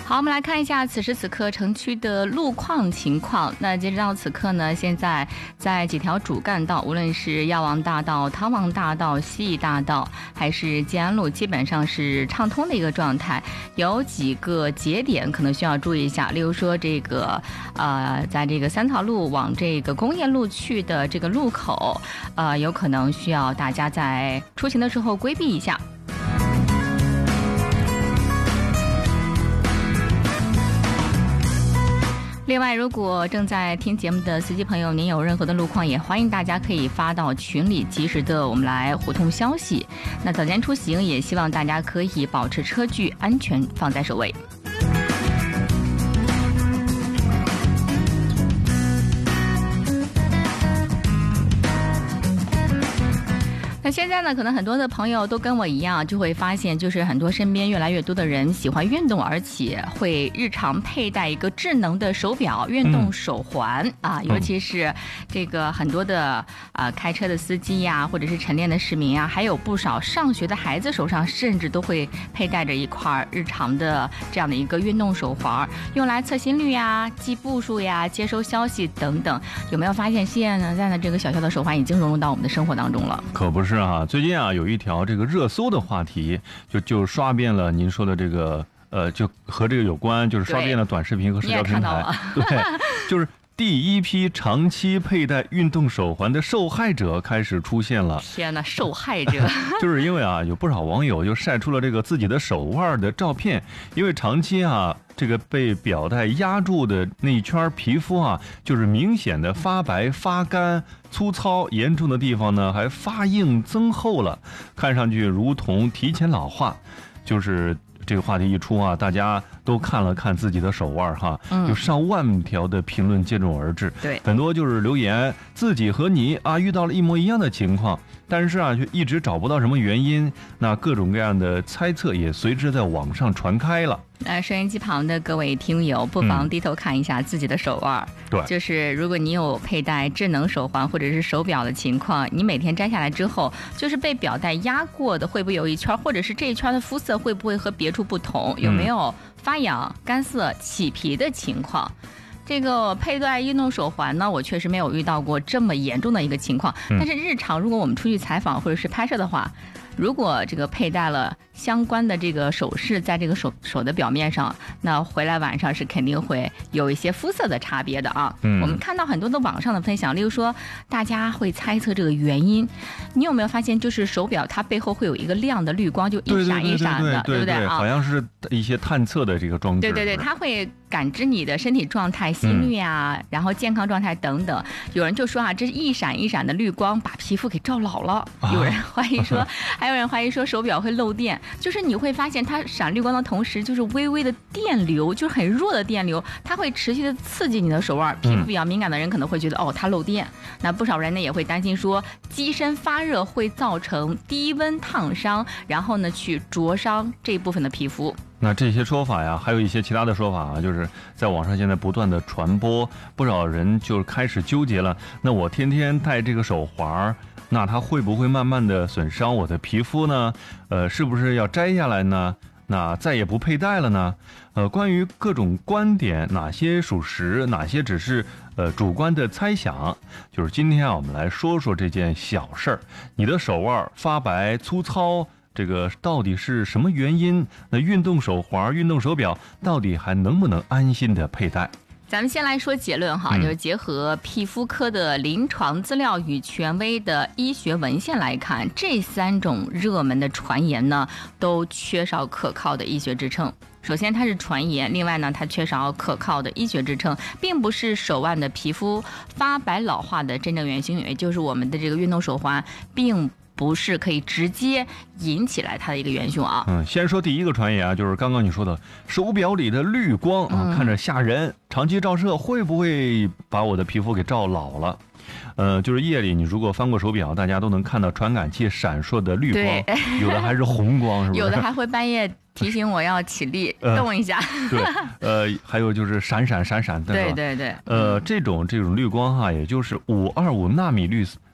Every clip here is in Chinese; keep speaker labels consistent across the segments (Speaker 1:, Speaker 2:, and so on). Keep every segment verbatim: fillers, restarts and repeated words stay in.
Speaker 1: 好，我们来看一下此时此刻城区的路况情况。那截止到此刻呢，现在在几条主干道，无论是药王大道、汤王大道、西义大道，还是建安路，基本上是畅通的一个状态。有几个节点可能需要注意一下，例如说这个呃，在这个三桃路往这个工业路去的这个路口，呃，有可能需要大家在出行的时候规避一下。另外，如果正在听节目的司机朋友，您有任何的路况，也欢迎大家可以发到群里，及时的我们来互通消息。那早间出行，也希望大家可以保持车距，安全放在首位。那现在呢，可能很多的朋友都跟我一样，就会发现，就是很多身边越来越多的人喜欢运动，而且会日常佩戴一个智能的手表、运动手环、嗯、啊，尤其是这个很多的啊、呃、开车的司机呀，或者是晨练的市民啊，还有不少上学的孩子手上甚至都会佩戴着一块日常的这样的一个运动手环，用来测心率呀、记步数呀、接收消息等等。有没有发现现在呢，这个小小的手环已经融入到我们的生活当中了？
Speaker 2: 可不是。啊，最近啊有一条这个热搜的话题，就就刷遍了您说的这个呃，就和这个有关，就是刷遍了短视频和社交平台。对，就是第一批长期佩戴运动手环的受害者开始出现了。
Speaker 1: 天哪，受害者！
Speaker 2: 就是因为啊，有不少网友就晒出了这个自己的手腕的照片，因为长期啊。这个被表带压住的那一圈皮肤啊，就是明显的发白、发干、粗糙，严重的地方呢还发硬增厚了，看上去如同提前老化。就是这个话题一出啊，大家都看了看自己的手腕哈，有上万条的评论接踵而至，
Speaker 1: 对，
Speaker 2: 很多就是留言自己和你啊遇到了一模一样的情况，但是啊却一直找不到什么原因，那各种各样的猜测也随之在网上传开了。
Speaker 1: 呃，收音机旁的各位听友，不妨低头看一下自己的手腕。嗯、
Speaker 2: 对，
Speaker 1: 就是如果你有佩戴智能手环或者是手表的情况，你每天摘下来之后，就是被表带压过的，会不会有一圈，或者是这一圈的肤色会不会和别处不同？有没有发痒、干涩、起皮的情况？这个佩戴运动手环呢，我确实没有遇到过这么严重的一个情况。但是日常如果我们出去采访或者是拍摄的话，如果这个佩戴了相关的这个首饰在这个手手的表面上，那回来晚上是肯定会有一些肤色的差别的啊。嗯，我们看到很多的网上的分享，例如说大家会猜测这个原因，你有没有发现就是手表它背后会有一个亮的绿光，就一闪一闪的，
Speaker 2: 对不对啊？好像是一些探测的这个装置。
Speaker 1: 对对对，它会感知你的身体状态、心率啊、嗯，然后健康状态等等。有人就说啊，这是一闪一闪的绿光把皮肤给照老了。啊、有人怀疑说，还有人怀疑说手表会漏电，就是你会发现它闪绿光的同时，就是微微的电流，就是很弱的电流，它会持续的刺激你的手腕。皮肤比较敏感的人可能会觉得、嗯、哦，它漏电。那不少人呢也会担心说，机身发热会造成低温烫伤，然后呢去灼伤这一部分的皮肤。
Speaker 2: 那这些说法呀，还有一些其他的说法啊，就是在网上现在不断的传播，不少人就开始纠结了。那我天天戴这个手环，那它会不会慢慢的损伤我的皮肤呢？呃，是不是要摘下来呢？那再也不佩戴了呢？呃，关于各种观点，哪些属实，哪些只是呃主观的猜想，就是今天啊，我们来说说这件小事儿。你的手腕发白粗糙，这个到底是什么原因？那运动手环、运动手表到底还能不能安心的佩戴？
Speaker 1: 咱们先来说结论哈，就是结合皮肤科的临床资料与权威的医学文献来看，这三种热门的传言呢，都缺少可靠的医学支撑。首先它是传言，另外呢它缺少可靠的医学支撑，并不是手腕的皮肤发白老化的真正元凶，也就是我们的这个运动手环并不是可以直接引起来它的一个元凶啊。
Speaker 2: 嗯，先说第一个传言啊，就是刚刚你说的手表里的绿光啊，嗯、看着吓人，长期照射会不会把我的皮肤给照老了？呃，就是夜里你如果翻过手表，大家都能看到传感器闪烁的绿光，有的还是红光，是不是？
Speaker 1: 有的还会半夜提醒我要起立、呃、动一下。
Speaker 2: 对，呃，还有就是闪闪闪闪的，
Speaker 1: 对对对，
Speaker 2: 呃，这种这种绿光哈，也就是五二五纳米绿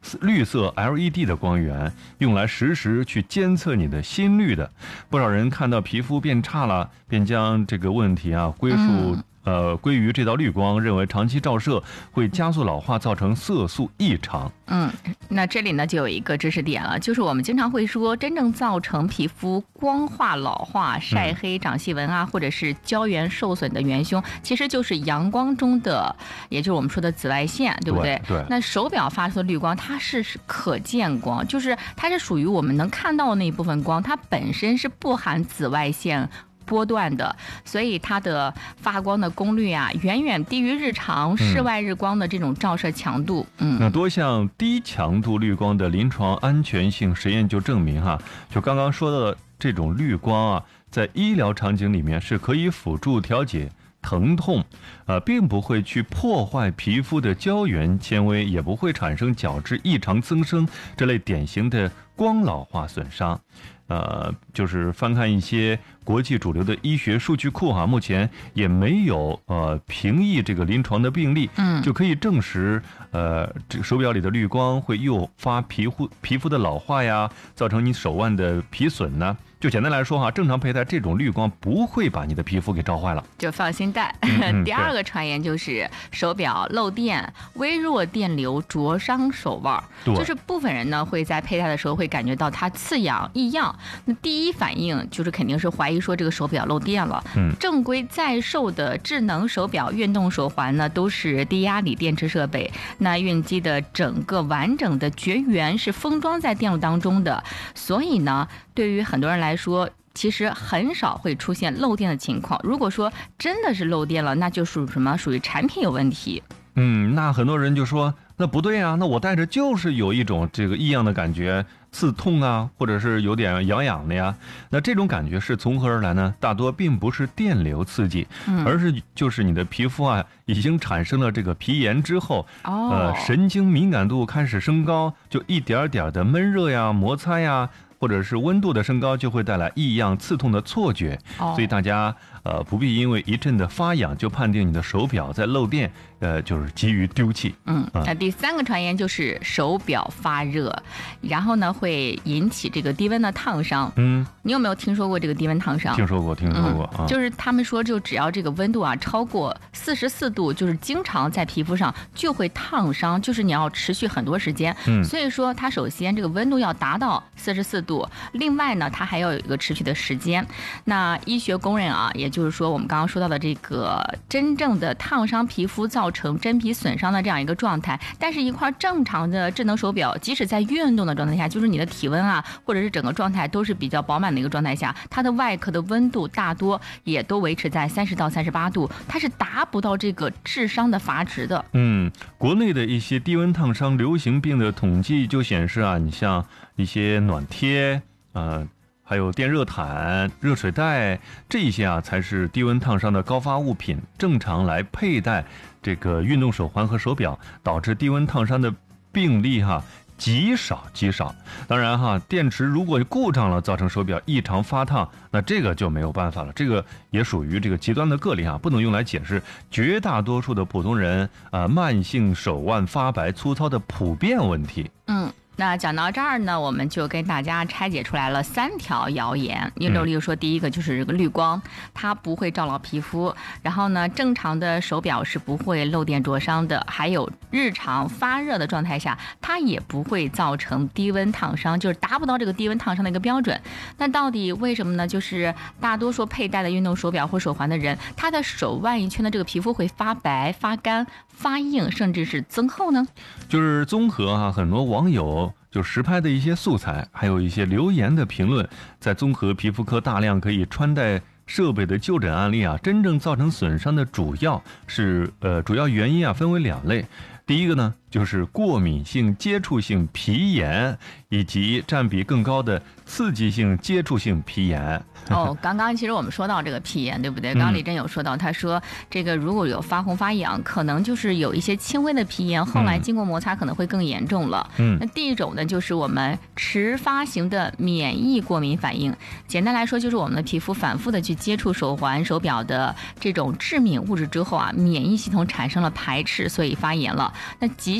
Speaker 2: 绿色 L E D 的光源，用来实时去监测你的心率的。不少人看到皮肤变差了，便将这个问题啊归属、嗯呃，归于这道绿光，认为长期照射会加速老化，造成色素异常。
Speaker 1: 嗯，那这里呢就有一个知识点了，就是我们经常会说，真正造成皮肤光化、老化、晒黑、长细纹啊，或者是胶原受损的元凶，其实就是阳光中的，也就是我们说的紫外线，对不对？
Speaker 2: 对。对，
Speaker 1: 那手表发出的绿光，它是可见光，就是它是属于我们能看到的那一部分光，它本身是不含紫外线波段的，所以它的发光的功率啊，远远低于日常室外日光的这种照射强度。嗯，
Speaker 2: 那多项低强度绿光的临床安全性实验就证明哈，就刚刚说的这种绿光啊，在医疗场景里面是可以辅助调节疼痛，呃，并不会去破坏皮肤的胶原纤维，也不会产生角质异常增生这类典型的光老化损伤。呃，就是翻看一些国际主流的医学数据库哈，目前也没有呃评议这个临床的病例，
Speaker 1: 嗯，
Speaker 2: 就可以证实呃这个手表里的绿光会诱发皮肤皮肤的老化呀，造成你手腕的皮损呢。就简单来说哈，正常佩戴这种绿光不会把你的皮肤给照坏了，
Speaker 1: 就放心戴。
Speaker 2: 嗯、
Speaker 1: 第二个传言就是手表漏电、微弱电流灼伤手腕，就是部分人呢会在佩戴的时候会感觉到它刺痒、异样。那第一反应就是肯定是怀疑说这个手表漏电了。
Speaker 2: 嗯，
Speaker 1: 正规在售的智能手表、运动手环呢都是低压锂电池设备，那运机的整个完整的绝缘是封装在电路当中的，所以呢，对于很多人来说，其实很少会出现漏电的情况。如果说真的是漏电了，那就属于什么？属于产品有问题。
Speaker 2: 嗯，那很多人就说，那不对啊，那我戴着就是有一种这个异样的感觉，刺痛啊，或者是有点痒痒的呀。那这种感觉是从何而来呢？大多并不是电流刺激，
Speaker 1: 嗯、
Speaker 2: 而是就是你的皮肤啊已经产生了这个皮炎之后，
Speaker 1: 哦、
Speaker 2: 呃，神经敏感度开始升高，就一点点的闷热呀、摩擦呀，或者是温度的升高，就会带来异样刺痛的错觉。
Speaker 1: 哦、
Speaker 2: 所以大家呃不必因为一阵的发痒就判定你的手表在漏电，呃就是急于丢弃。
Speaker 1: 嗯，那第三个传言就是手表发热，然后呢会引起这个低温的烫伤。
Speaker 2: 嗯，
Speaker 1: 你有没有听说过这个低温烫伤？
Speaker 2: 听说过，听说过、
Speaker 1: 嗯、
Speaker 2: 啊。
Speaker 1: 就是他们说，就只要这个温度啊超过四十四度，就是经常在皮肤上就会烫伤，就是你要持续很多时间。
Speaker 2: 嗯，
Speaker 1: 所以说它首先这个温度要达到四十四度，另外呢它还要有一个持续的时间。那医学公认啊，也就是说我们刚刚说到的这个真正的烫伤皮肤造成真皮损伤的这样一个状态，但是一块正常的智能手表，即使在运动的状态下，就是你的体温啊或者是整个状态都是比较饱满的一个状态下，它的外壳的温度大多也都维持在三十到三十八度，它是达不到这个致伤的阀值的。
Speaker 2: 嗯，国内的一些低温烫伤流行病的统计就显示啊，你像一些暖贴，呃。还有电热毯、热水袋这一些啊，才是低温烫伤的高发物品。正常来佩戴这个运动手环和手表，导致低温烫伤的病例哈极少极少。当然哈，电池如果故障了，造成手表异常发烫，那这个就没有办法了。这个也属于这个极端的个例啊，不能用来解释绝大多数的普通人啊慢性手腕发白粗糙的普遍问题。
Speaker 1: 嗯。那讲到这儿呢，我们就跟大家拆解出来了三条谣言。例如说，第一个就是这个绿光，它不会照老皮肤。然后呢，正常的手表是不会漏电灼伤的。还有日常发热的状态下，它也不会造成低温烫伤，就是达不到这个低温烫伤的一个标准。那到底为什么呢？就是大多数佩戴的运动手表或手环的人，他的手腕一圈的这个皮肤会发白、发干、发硬，甚至是增厚呢？
Speaker 2: 就是综合啊，很多网友就实拍的一些素材，还有一些留言的评论，在综合皮肤科大量可以穿戴设备的就诊案例啊，真正造成损伤的主要是呃主要原因啊，分为两类。第一个呢，就是过敏性接触性皮炎，以及占比更高的刺激性接触性皮炎。
Speaker 1: 哦，刚刚其实我们说到这个皮炎，对不对？刚刚李真有说到，他说这个如果有发红发痒，可能就是有一些轻微的皮炎，后来经过摩擦可能会更严重了。嗯，那第一种呢，就是我们迟发型的免疫过敏反应。简单来说，就是我们的皮肤反复的去接触手环、手表的这种致敏物质之后啊，免疫系统产生了排斥，所以发炎了。那急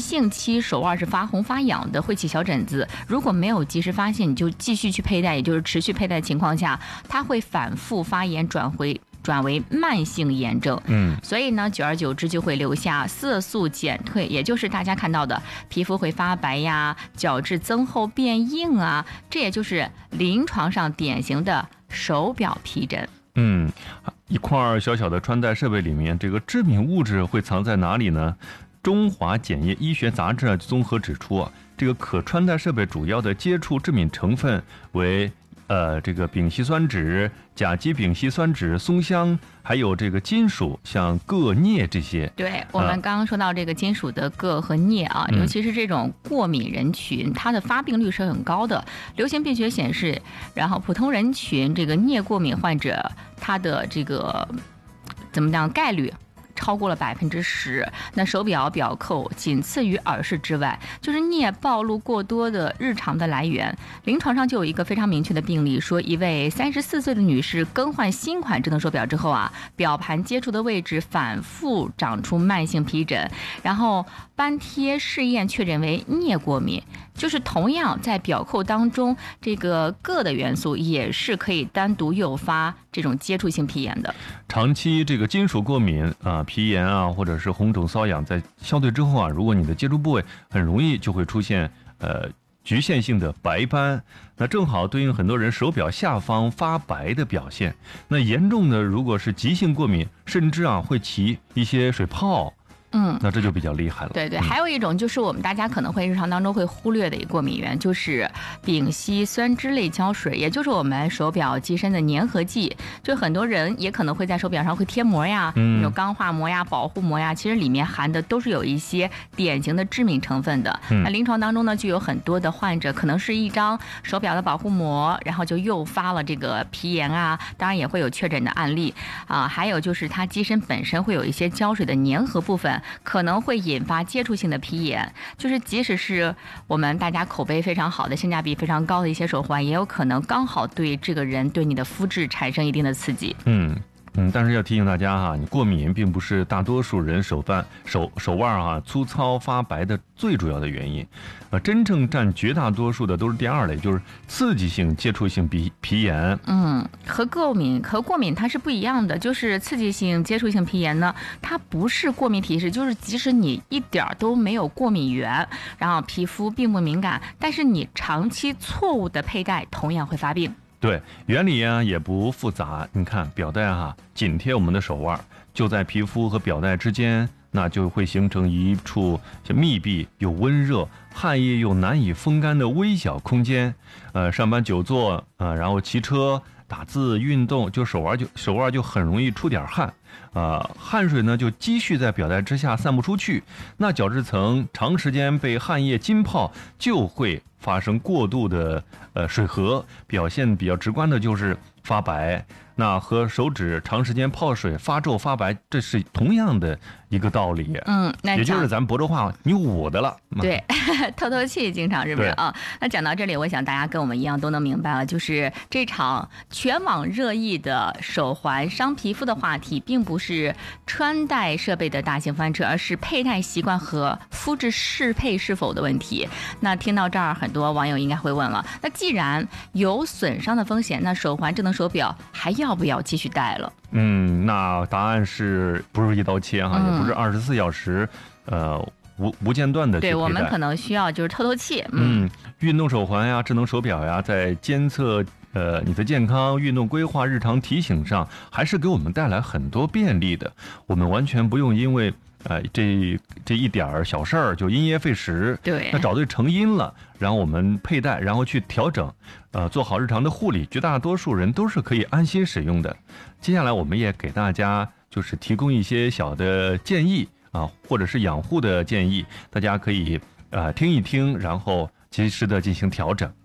Speaker 1: 性期手腕是发红发痒的，会起小疹子。如果没有及时发现，你就继续去佩戴，也就是持续佩戴的情况下，它会反复发炎转回。转为慢性炎症，
Speaker 2: 嗯，
Speaker 1: 所以呢，久而久之就会留下色素减退，也就是大家看到的皮肤会发白呀、角质增厚变硬啊，这也就是临床上典型的手表皮疹。
Speaker 2: 嗯，一块小小的穿戴设备里面，这个致敏物质会藏在哪里呢？中华检验医学杂志综合指出啊，这个可穿戴设备主要的接触致敏成分为。呃，这个丙烯酸酯、甲基丙烯酸酯、松香，还有这个金属，像铬、镍这些。
Speaker 1: 对，我们刚刚说到这个金属的铬和镍啊，
Speaker 2: 嗯、
Speaker 1: 尤其是这种过敏人群，它的发病率是很高的。流行病学显示，然后普通人群这个镍过敏患者，他的这个怎么讲概率？超过了百分之十，那手表表扣仅次于耳饰之外，就是镍暴露过多的日常的来源。临床上就有一个非常明确的病例，说一位三十四岁的女士更换新款智能手表之后啊，表盘接触的位置反复长出慢性皮疹，然后斑贴试验确诊为镍过敏。就是同样在表扣当中，这个铬的元素也是可以单独诱发这种接触性皮炎的。
Speaker 2: 长期这个金属过敏啊、皮炎啊，或者是红肿瘙痒，在消退之后啊，如果你的接触部位很容易就会出现呃局限性的白斑，那正好对应很多人手表下方发白的表现。那严重的如果是急性过敏，甚至啊会起一些水泡。
Speaker 1: 嗯，
Speaker 2: 那这就比较厉害了。
Speaker 1: 对对，
Speaker 2: 嗯、
Speaker 1: 还有一种就是我们大家可能会日常当中会忽略的一个过敏源，就是丙烯酸酯类胶水，也就是我们手表机身的粘合剂。就很多人也可能会在手表上会贴膜呀，
Speaker 2: 嗯、
Speaker 1: 有钢化膜呀、保护膜呀，其实里面含的都是有一些典型的致敏成分的。
Speaker 2: 嗯、
Speaker 1: 那临床当中呢，就有很多的患者可能是一张手表的保护膜，然后就诱发了这个皮炎啊，当然也会有确诊的案例啊。还有就是它机身本身会有一些胶水的粘合部分。可能会引发接触性的皮炎，就是即使是我们大家口碑非常好的、性价比非常高的一些手环，也有可能刚好对这个人对你的肤质产生一定的刺激。
Speaker 2: 嗯嗯，但是要提醒大家哈，你过敏并不是大多数人手腕手手腕啊粗糙发白的最主要的原因，呃，真正占绝大多数的都是第二类，就是刺激性接触性皮皮炎。
Speaker 1: 嗯，和过敏和过敏它是不一样的，就是刺激性接触性皮炎呢，它不是过敏体质，就是即使你一点都没有过敏源，然后皮肤并不敏感，但是你长期错误的佩戴同样会发病。
Speaker 2: 对，原理啊也不复杂。你看表带哈紧贴我们的手腕，就在皮肤和表带之间，那就会形成一处密闭又温热、汗液又难以风干的微小空间。呃，上班久坐，呃，然后骑车、打字、运动，就手腕就手腕就很容易出点汗。呃，汗水呢就积蓄在表带之下散不出去，那角质层长时间被汗液浸泡，就会发生过度的呃水合，表现比较直观的就是发白。那和手指长时间泡水发皱发白，这是同样的一个道理。
Speaker 1: 嗯，那
Speaker 2: 也就是咱们亳州话，你我的了。
Speaker 1: 对，透透气，经常是不是啊？那讲到这里，我想大家跟我们一样都能明白了，就是这场全网热议的手环伤皮肤的话题，并不是穿戴设备的大型翻车，而是佩戴习惯和肤质适配是否的问题。那听到这儿，很多网友应该会问了，那既然有损伤的风险，那手环智能手表还要不要继续戴了？
Speaker 2: 嗯，那答案是不是一刀切哈？嗯、也不是二十四小时，呃，无无间断的去佩戴。
Speaker 1: 对，我们可能需要就是透透气。
Speaker 2: 嗯，嗯运动手环呀，智能手表呀，在监测呃你的健康、运动规划、日常提醒上，还是给我们带来很多便利的。我们完全不用因为呃这这一点儿小事儿就因噎废食。
Speaker 1: 对，
Speaker 2: 那找对成因了，然后我们佩戴，然后去调整，呃，做好日常的护理，绝大多数人都是可以安心使用的。接下来我们也给大家就是提供一些小的建议啊，或者是养护的建议，大家可以呃听一听，然后及时的进行调整。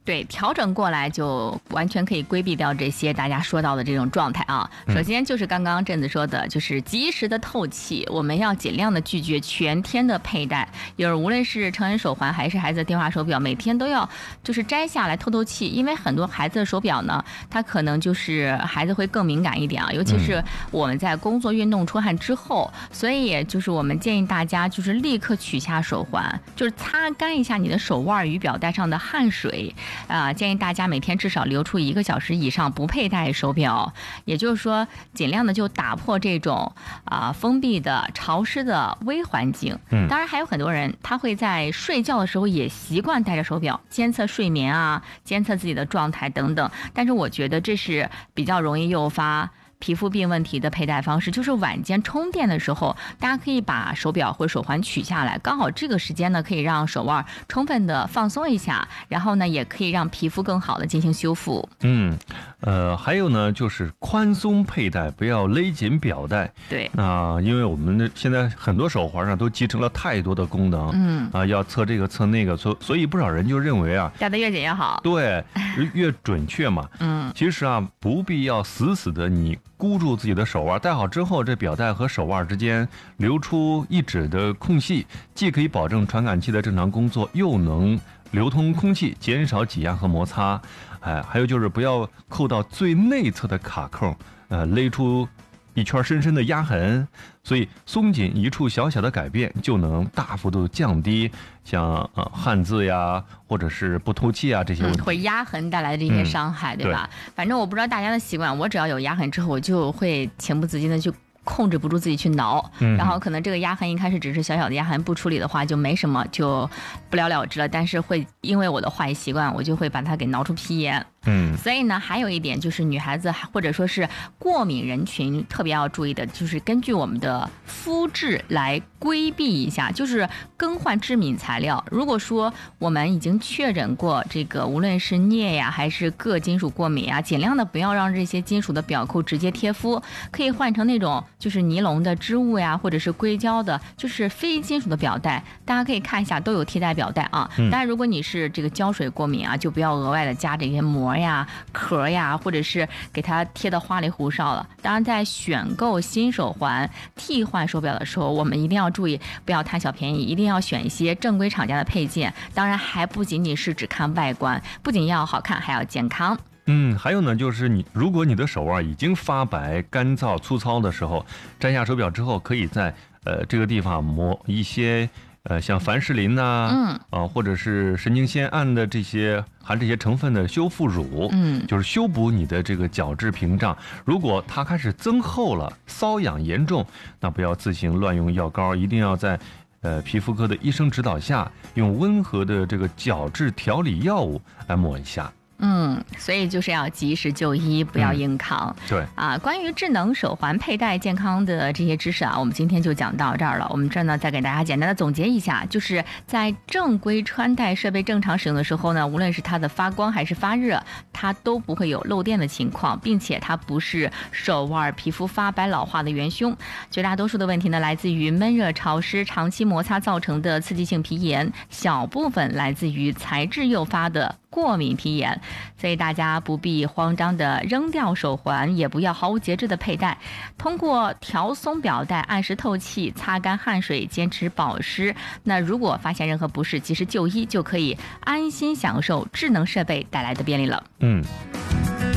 Speaker 1: 对，调整过来就完全可以规避掉这些大家说到的这种状态啊。首先就是刚刚镇子说的，就是及时的透气，我们要尽量的拒绝全天的佩戴，就是无论是成人手环还是孩子的电话手表，每天都要就是摘下来透透气，因为很多孩子的手表呢，它可能就是孩子会更敏感一点啊，尤其是我们在工作运动出汗之后，所以就是我们建议大家就是立刻取下手环，就是擦干一下你的手腕与表带上的汗水。啊、呃，建议大家每天至少留出一个小时以上不佩戴手表，也就是说，尽量的就打破这种啊、呃、封闭的、潮湿的微环境。嗯，当然还有很多人他会在睡觉的时候也习惯戴着手表，监测睡眠啊，监测自己的状态等等。但是我觉得这是比较容易诱发皮肤病问题的佩戴方式，就是晚间充电的时候，大家可以把手表或手环取下来，刚好这个时间呢，可以让手腕充分的放松一下，然后呢，也可以让皮肤更好的进行修复。
Speaker 2: 嗯，呃，还有呢，就是宽松佩戴，不要勒紧表带。
Speaker 1: 对，
Speaker 2: 啊、呃，因为我们的现在很多手环上都集成了太多的功能，嗯，啊、呃，要测这个测那个，所所以不少人就认为啊，
Speaker 1: 戴得越紧越好，
Speaker 2: 对，越准确嘛。嗯，其实啊，不必要死死的你箍住自己的手腕，戴好之后，这表带和手腕之间留出一指的空隙，既可以保证传感器的正常工作，又能流通空气，减少挤压和摩擦。哎，还有就是不要扣到最内侧的卡扣，呃，勒出一圈深深的压痕，所以松紧一处小小的改变就能大幅度降低像呃汗渍呀，或者是不透气啊这些问题，
Speaker 1: 嗯、会压痕带来的这些伤害，嗯、对吧？对，反正我不知道大家的习惯，我只要有压痕之后，我就会情不自禁的去控制不住自己去挠，嗯、然后可能这个压痕一开始只是小小的压痕，不处理的话就没什么，就不了了之了。但是会因为我的坏习惯，我就会把它给挠出皮炎。嗯，所以呢，还有一点就是女孩子或者说是过敏人群特别要注意的，就是根据我们的肤质来规避一下，就是更换致敏材料。如果说我们已经确诊过这个，无论是镍呀还是铬金属过敏啊，尽量的不要让这些金属的表扣直接贴肤，可以换成那种就是尼龙的织物呀，或者是硅胶的，就是非金属的表带。大家可以看一下，都有替代表带啊。当然，如果你是这个胶水过敏啊，就不要额外的加这些膜呀、壳呀，或者是给它贴到花里胡哨了。当然，在选购新手环、替换手表的时候，我们一定要注意，不要贪小便宜，一定要选一些正规厂家的配件。当然，还不仅仅是只看外观，不仅要好看，还要健康。
Speaker 2: 嗯，还有呢，就是你如果你的手腕已经发白、干燥、粗糙的时候，摘下手表之后，可以在呃这个地方抹一些呃像凡士林呐、啊，嗯，啊、呃、或者是神经酰胺的这些含这些成分的修复乳，嗯，就是修补你的这个角质屏障。如果它开始增厚了、瘙痒严重，那不要自行乱用药膏，一定要在呃皮肤科的医生指导下，用温和的这个角质调理药物来抹一下。
Speaker 1: 嗯，所以就是要及时就医，不要硬扛。
Speaker 2: 嗯、对
Speaker 1: 啊，关于智能手环佩戴健康的这些知识啊，我们今天就讲到这儿了。我们这儿呢，再给大家简单的总结一下，就是在正规穿戴设备正常使用的时候呢，无论是它的发光还是发热，它都不会有漏电的情况，并且它不是手腕皮肤发白老化的元凶。绝大多数的问题呢，来自于闷热潮湿、长期摩擦造成的刺激性皮炎，小部分来自于材质诱发的过敏皮炎。所以大家不必慌张的扔掉手环，也不要毫无节制的佩戴。通过调松表带、按时透气、擦干汗水、坚持保湿，那如果发现任何不适，及时就医，就可以安心享受智能设备带来的便利了。
Speaker 2: 嗯。